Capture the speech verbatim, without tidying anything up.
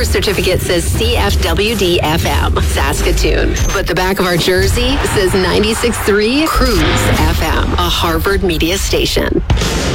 birth certificate says C F W D F M, Saskatoon. But the back of our jersey says ninety-six point three Cruise F M, a Harvard media station.